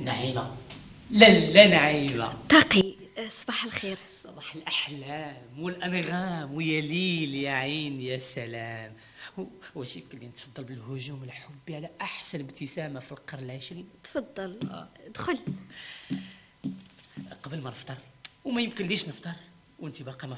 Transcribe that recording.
نعيمة، لا نعيمة. تقي، صباح الخير. صباح الأحلام والأنغام ويا ليل يا عين يا سلام. واش يمكن لي نتفضل بالهجوم الحبي على أحسن ابتسامة في القرن العشرين؟ تفضل. دخل. قبل ما نفطر، وما يمكن ليش نفطر وانت باقا ما